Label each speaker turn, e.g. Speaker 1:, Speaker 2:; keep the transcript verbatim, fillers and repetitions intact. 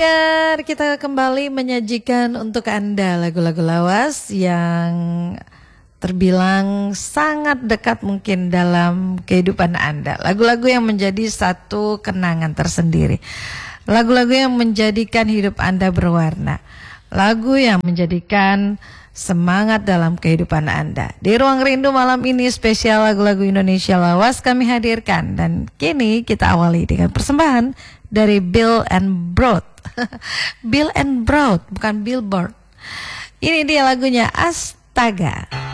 Speaker 1: pendengar, kita kembali menyajikan untuk Anda lagu-lagu lawas yang terbilang sangat dekat mungkin dalam kehidupan Anda. Lagu-lagu yang menjadi satu kenangan tersendiri. Lagu-lagu yang menjadikan hidup Anda berwarna. Lagu yang menjadikan semangat dalam kehidupan Anda. Di Ruang Rindu malam ini spesial lagu-lagu Indonesia lawas kami hadirkan. Dan kini kita awali dengan persembahan dari Bill and Broad. Bill and Broad, bukan Billboard. Ini dia lagunya Astaga.